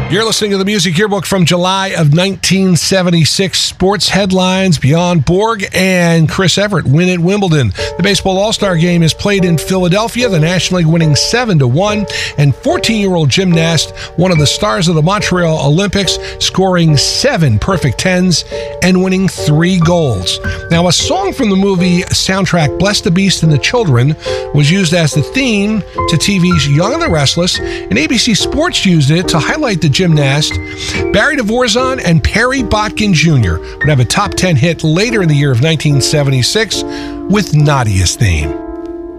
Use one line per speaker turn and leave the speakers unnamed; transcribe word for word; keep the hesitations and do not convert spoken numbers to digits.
You're listening to the Music Yearbook from July of nineteen seventy-six. Sports headlines: Bjorn Borg and Chris Evert win at Wimbledon. The Baseball All-Star Game is played in Philadelphia, the National League winning seven to one. And fourteen-year-old gymnast, one of the stars of the Montreal Olympics, scoring seven perfect tens and winning three golds. Now, a song from the movie soundtrack Bless the Beast and the Children was used as the theme to T V's Young and the Restless, and A B C Sports used it to highlight the gymnast. Barry Dvorak and Perry Botkin Junior would have a top ten hit later in the year of nineteen seventy-six with Nadia's theme.